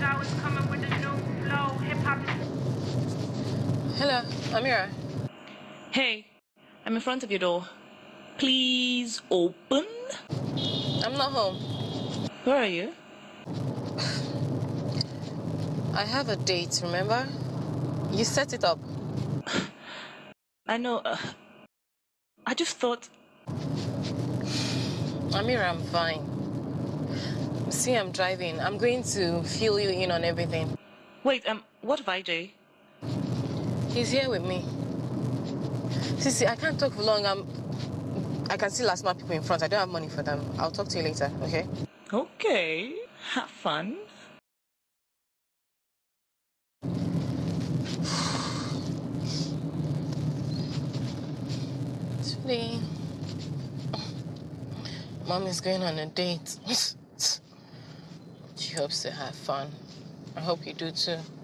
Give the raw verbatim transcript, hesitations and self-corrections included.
I was coming with a new flow, hip hop. Hello, Amira. Hey, I'm in front of your door. Please open. I'm not home. Where are you? I have a date, remember? You set it up. I know. Uh, I just thought. Amira, I'm fine. See, I'm driving. I'm going to fill you in on everything. Wait, um, what of I J? He's here with me. See, see, I can't talk for long. I'm... I can see last month people in front. I don't have money for them. I'll talk to you later, okay? Okay. Have fun. Sweetie. Mom is going on a date. She hopes to have fun. I hope you do too.